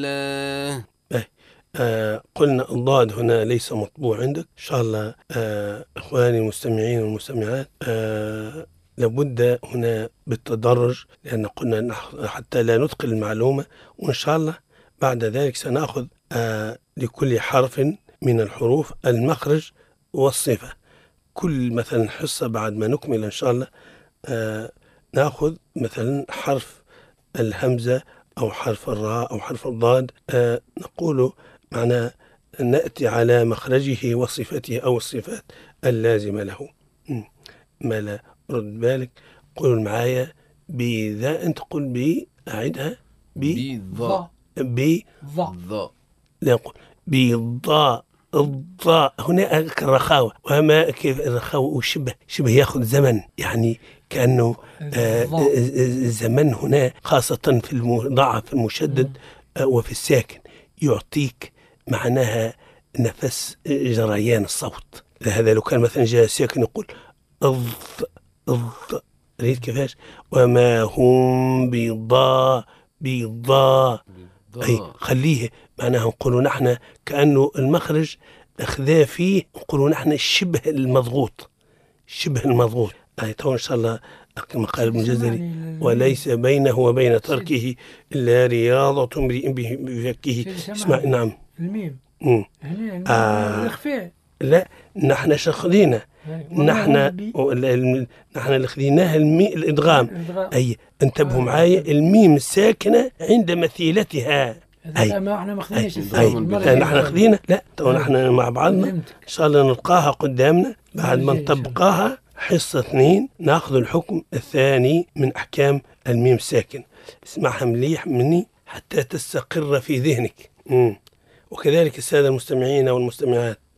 لا. قلنا الضاد هنا ليس مطبوع عندك إن شاء الله. إخواني المستمعين والمستمعات، لابد هنا بالتدرج، لأن قلنا حتى لا نثقل المعلومة. وإن شاء الله بعد ذلك سنأخذ لكل حرف من الحروف المخرج والصفة. كل مثلا حصة بعد ما نكمل إن شاء الله نأخذ مثلا حرف الهمزة أو حرف الراء أو حرف الضاد، نقول معناه نأتي على مخرجه وصفته أو الصفات اللازمة له. ما لا رد بالك، قولوا معايا بذا. أنت قل بي، أعدها بضاء. بضاء. لا نقول بضاء. الضاء هنا الرخاوة، وما كيف الرخاوة وشبه يأخذ زمن، يعني كأنه الزمن هنا خاصة في المضاعف المشدد وفي الساكن يعطيك معناها نفس جريان الصوت. لهذا لو كان مثلا جاء ساكن يقول ريت كيفاش؟ وما هم بضاء أي خليه معناها نقولوا نحن كأنه المخرج أخذاه فيه، نقولوا نحن شبه المضغوط. أي تو إن شاء الله كما قال ابن جزري: وليس بينه وبين تركه إلا رياضة امرئ بفكه. اسمع. نعم. الميم الإخفاء. لا، نحن شخذينا، نحن اللي خذيناها الإدغام. أي انتبهوا معايا، الميم الساكنة عند مثيلتها. أي ما احنا ما خذيناش نحن خذينا. لا، تو نحن مع بعضنا إن شاء الله نلقاها قدامنا بعد ما نطبقاها حصة 2، ناخذ الحكم الثاني من أحكام الميم الساكن. اسمعها مليح مني حتى تستقر في ذهنك. وكذلك السادة المستمعين والمستمعات.